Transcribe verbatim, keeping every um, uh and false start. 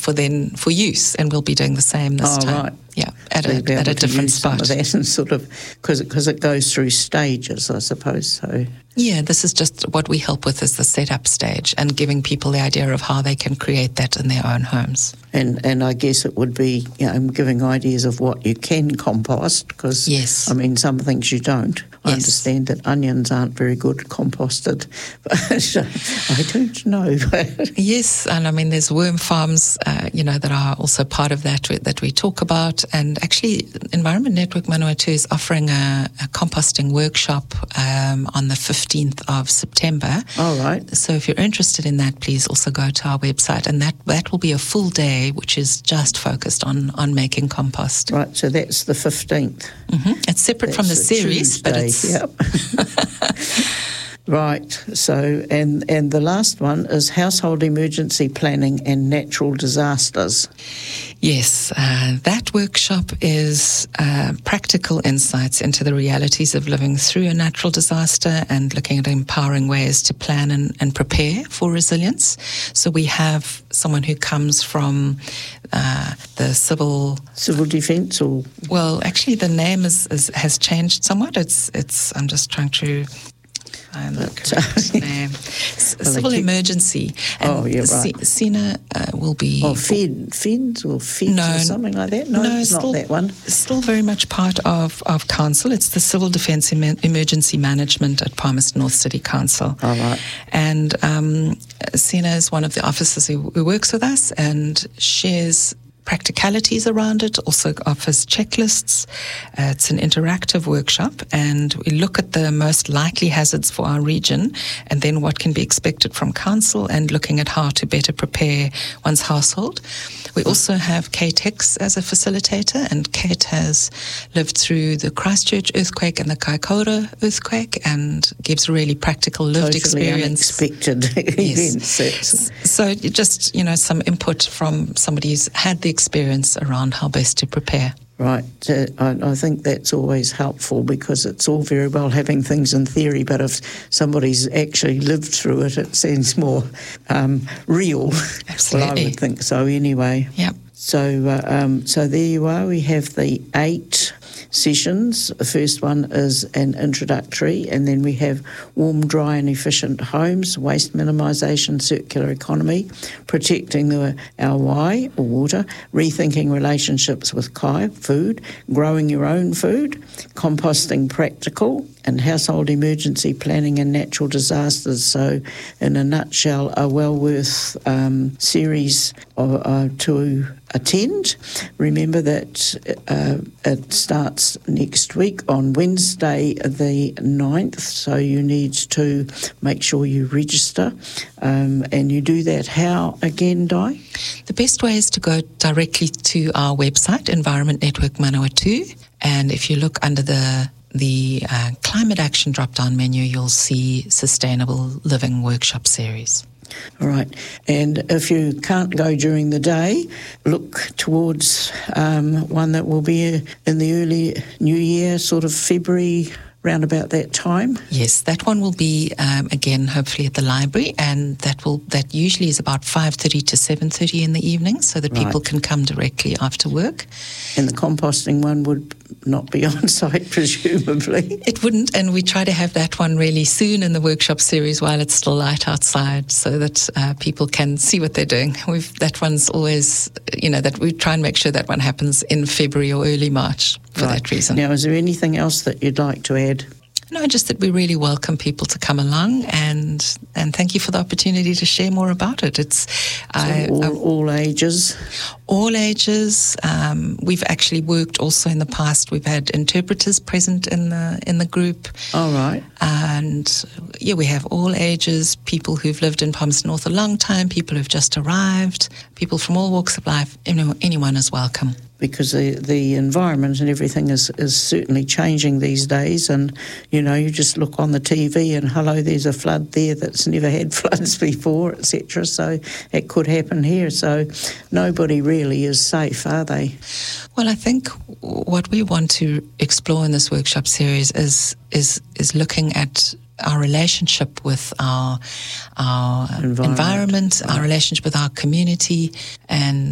for then for use, and we'll be doing the same this oh, time. Right. Yeah, at so a, at a different spot. Some of that and sort of because because it goes through stages, I suppose. So yeah, this is just what we help with is the setup stage and giving people the idea of how they can create that in their own homes. And and I guess it would be, you know, giving ideas of what you can compost because yes. I mean some things you don't. I yes. understand that onions aren't very good composted, but I don't know. Yes, and I mean there's worm farms, uh, you know, that are also part of that that we talk about. And actually, Environment Network Manawatu is offering a, a composting workshop um, on the fifteenth of September. All right. So if you're interested in that, please also go to our website, and that, that will be a full day, which is just focused on, on making compost. Right, so that's the fifteenth. Mm-hmm. It's separate that's from the series, Tuesday, but it's... Yep. Right, so, and, and the last one is household emergency planning and natural disasters. Yes, uh, that workshop is uh, practical insights into the realities of living through a natural disaster and looking at empowering ways to plan and, and prepare for resilience. So we have someone who comes from uh, the civil... Civil defence or... Well, actually the name is, is has changed somewhat. It's, it's, I'm just trying to... Um, name. Civil keep... emergency. And oh, yeah, right. S- Sina uh, will be... Oh, Fed, Feds or Feds no, or something like that? No, no it's still, not that one. Still very much part of, of council. It's the Civil Defence em- Emergency Management at Palmerston North City Council. All right. And um, Sina is one of the officers who, who works with us and shares practicalities around it, also offers checklists. Uh, it's an interactive workshop, and we look at the most likely hazards for our region and then what can be expected from council and looking at how to better prepare one's household. We also have Kate Hicks as a facilitator, and Kate has lived through the Christchurch earthquake and the Kaikoura earthquake and gives really practical lived totally experience. Unexpected yes. events. So just, you know, some input from somebody who's had the experience around how best to prepare. Right. Uh, I, I think that's always helpful because it's all very well having things in theory, but if somebody's actually lived through it, it seems more um, real. Absolutely. Well, I would think so anyway. Yep. So, uh, um, so there you are. We have the eight sessions. The first one is an introductory, and then we have warm, dry and efficient homes, waste minimisation, circular economy, protecting the, our why, or water, rethinking relationships with kai, food, growing your own food, composting practical, and household emergency planning and natural disasters. So, in a nutshell, a well worth um, series of, uh, to attend. Remember that uh, it starts next week on Wednesday the ninth, so you need to make sure you register. Um, and you do that how again, Di? The best way is to go directly to our website, Environment Network Manawatu, and if you look under the the uh, Climate Action drop-down menu, you'll see Sustainable Living Workshop Series. All right. And if you can't go during the day, look towards um, one that will be in the early new year, sort of February, round about that time. Yes, that one will be, um, again, hopefully at the library, and that will that usually is about five thirty to seven thirty in the evening, so that right. people can come directly after work. And the composting one would not be on site, presumably. It wouldn't, and we try to have that one really soon in the workshop series while it's still light outside, so that uh, people can see what they're doing. We've that one's always, you know, that we try and make sure that one happens in February or early March for right. that reason. Now, is there anything else that you'd like to add? No, just that we really welcome people to come along, and and thank you for the opportunity to share more about it. It's so I, all, I, all ages? All ages. Um, we've actually worked also in the past. We've had interpreters present in the in the group. All right. And yeah, we have all ages, people who've lived in Palmerston North a long time, people who've just arrived, people from all walks of life. Anyone, anyone is welcome. Because the, the environment and everything is, is certainly changing these days, and you know, you just look on the T V and hello, there's a flood there that's never had floods before, et cetera. So it could happen here. So nobody really is safe, are they? Well, I think what we want to explore in this workshop series is is is looking at our relationship with our our environment, environment right. our relationship with our community, and